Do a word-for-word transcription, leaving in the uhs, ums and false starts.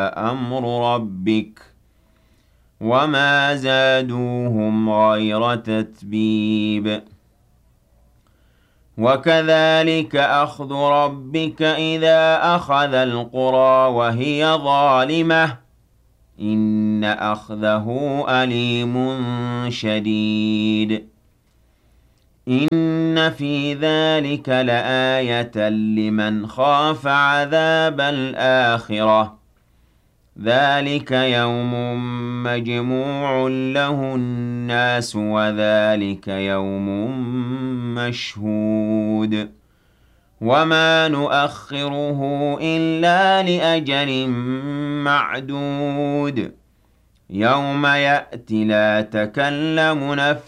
أمر ربك وما زادوهم غير تتبيب وكذلك أخذ ربك إذا أخذ القرى وهي ظالمة إن أخذه أليم شديد إن في ذلك لآية لمن خاف عذاب الآخرة ذلك يوم مجموع له الناس وذلك يوم مشهود وما نؤخره إلا لأجل معدود يوم يأتي لا تكلم نفس